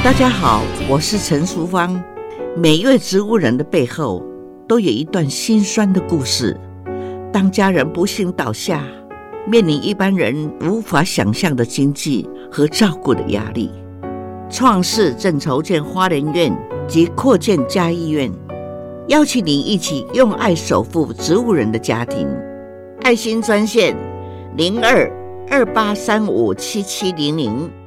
大家好，我是陈淑芳。每一位植物人的背后都有一段心酸的故事。当家人不幸倒下，面临一般人无法想象的经济和照顾的压力，创世正筹建花莲院及扩建嘉义院，邀请你一起用爱守护植物人的家庭。爱心专线02-2835-7700。